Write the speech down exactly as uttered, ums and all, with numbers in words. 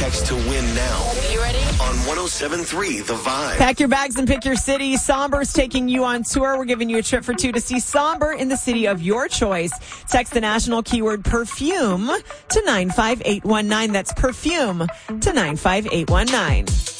Text to win now. You ready? On one oh seven point three The Vibe. Pack your bags and pick your city. Somber's taking you on tour. We're giving you a trip for two to see Somber in the city of your choice. Text the national keyword perfume to nine five eight one nine. That's perfume to nine five eight one nine.